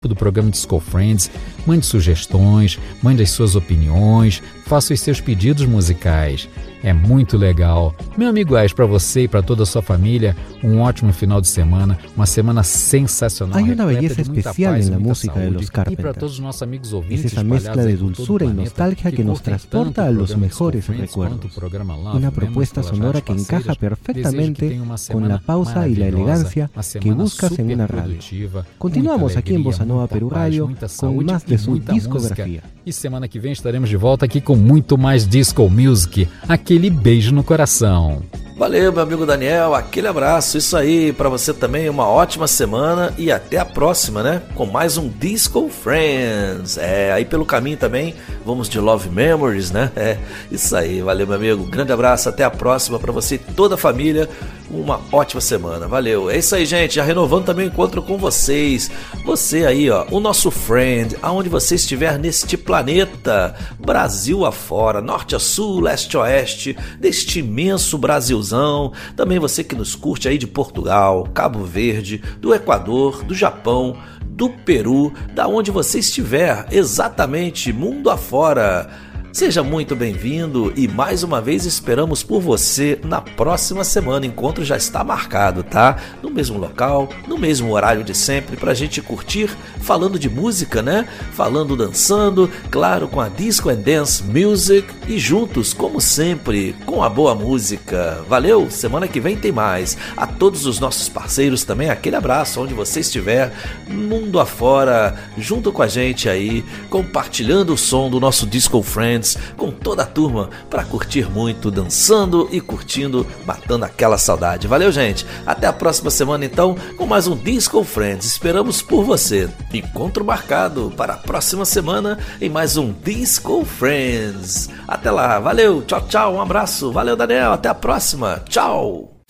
do programa Disco Friends, mande sugestões, mande as suas opiniões, faça os seus pedidos musicais. É muito legal. Meu amigo Ais, para você e para toda a sua família, um ótimo final de semana, uma semana sensacional. Hay una belleza especial en la música de los Carpenters. Es esa mezcla de dulzura y nostalgia que nos transporta a los mejores recuerdos. Una propuesta sonora que encaja perfectamente con la pausa y la elegancia que buscas en una radio. Continuamos aquí en Bossa Nova Peru Radio con más de su discografía. E semana que vem estaremos de volta aqui com muito mais Disco Music. Aquele beijo no coração. Valeu, meu amigo Daniel, aquele abraço, isso aí, pra você também, uma ótima semana e até a próxima, né? Com mais um Disco Friends. Aí pelo caminho também, vamos de Love Memories, né? Isso aí, valeu, meu amigo, grande abraço, até a próxima pra você e toda a família, uma ótima semana, valeu. É isso aí, gente, já renovando também o encontro com vocês, você aí, ó, o nosso friend, aonde você estiver neste planeta, Brasil afora, norte a sul, leste a oeste, deste imenso Brasilzão. Também você que nos curte aí de Portugal, Cabo Verde, do Equador, do Japão, do Peru, da onde você estiver, exatamente, mundo afora. Seja muito bem-vindo e mais uma vez esperamos por você na próxima semana. O encontro já está marcado, tá? No mesmo local, no mesmo horário de sempre, pra gente curtir, falando de música, né? Falando, dançando, claro, com a Disco and Dance Music e juntos, como sempre, com a boa música. Valeu? Semana que vem tem mais. A todos os nossos parceiros também, aquele abraço onde você estiver, mundo afora, junto com a gente aí, compartilhando o som do nosso Disco Friends com toda a turma para curtir muito, dançando e curtindo, matando aquela saudade. Valeu, gente. Até a próxima semana, então, com mais um Disco Friends. Esperamos por você. Encontro marcado para a próxima semana em mais um Disco Friends. Até lá. Valeu. Tchau, tchau. Um abraço. Valeu, Daniel. Até a próxima. Tchau.